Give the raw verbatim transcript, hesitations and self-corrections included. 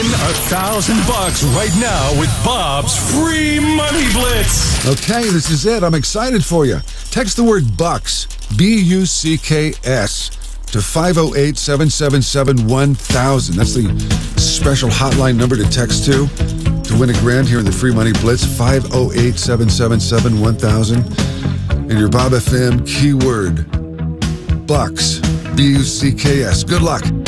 Win a thousand bucks right now with Bob's free money blitz. Okay, this is it. I'm excited for you. Text the word bucks, B U C K S, to five oh eight, seven seven seven, one thousand. That's the special hotline number to text to to win a grand here in the free money blitz, five oh eight, seven seven seven, one thousand. And your Bob F M keyword, bucks, B U C K S. Good luck.